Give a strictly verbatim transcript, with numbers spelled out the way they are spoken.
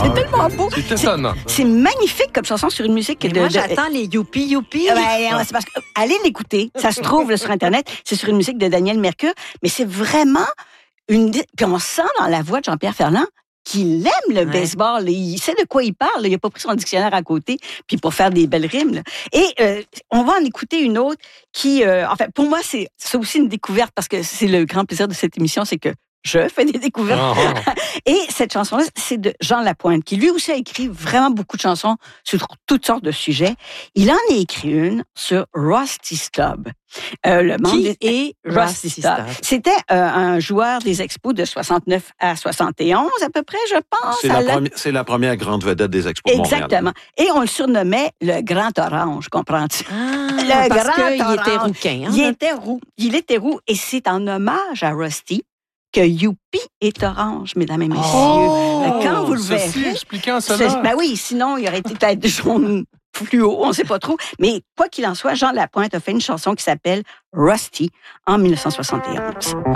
c'est ah, tellement beau. C'est étonnant. C'est magnifique comme chanson sur une musique Mais de... moi, de... j'attends les youpi youpi. Ben, c'est parce que, allez l'écouter. Ça se trouve là, sur Internet. C'est sur une musique de Daniel Mercure. Mais c'est vraiment une... Puis on sent dans la voix de Jean-Pierre Ferland qu'il aime le ouais. baseball. Il sait de quoi il parle. Il n'a pas pris son dictionnaire à côté puis pour faire des belles rimes. Là. Et euh, on va en écouter une autre qui... Euh, en fait, pour moi, c'est, c'est aussi une découverte parce que c'est le grand plaisir de cette émission, c'est que je fais des découvertes. Oh. Et cette chanson-là, c'est de Jean Lapointe, qui lui aussi a écrit vraiment beaucoup de chansons sur toutes sortes de sujets. Il en a écrit une sur Rusty Stubb. Euh, le qui des... est Rusty Stubb? C'était euh, un joueur des Expos de soixante-neuf à soixante et onze, à peu près, je pense. C'est, la, la... Premi- c'est la première grande vedette des Expos de Montréal. Exactement. Et on le surnommait le Grand Orange, comprends-tu? Ah, le parce Grand qu'il Orange. était rouquin. Hein? Il était roux. Il était roux. Et c'est en hommage à Rusty que Youpi est orange, mesdames et messieurs. Oh, quand vous le ceci verrez... expliquant cela. Ben oui, sinon, il aurait été peut-être jaune fluo, on ne sait pas trop. Mais quoi qu'il en soit, Jean Lapointe a fait une chanson qui s'appelle Rusty en dix-neuf soixante et onze.